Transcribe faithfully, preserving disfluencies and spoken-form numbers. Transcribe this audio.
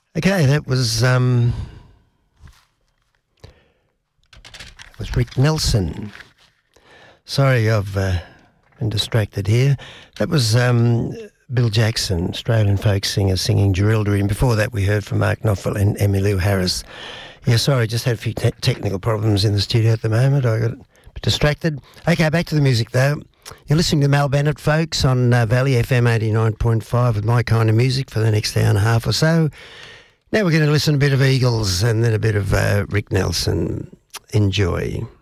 Okay, that was um, that was Rick Nelson. Sorry, I've uh, been distracted here. That was um, Bill Jackson, Australian folk singer, singing Jerilderie. And before that, we heard from Mark Knopfler and Emmylou Harris. Yeah, sorry, just had a few te- technical problems in the studio at the moment. I got a bit distracted. Okay, back to the music though. You're listening to Mal Bennett, folks, on uh, Valley F M eighty-nine point five with my kind of music for the next hour and a half or so. Now we're going to listen to a bit of Eagles and then a bit of uh, Rick Nelson. Enjoy.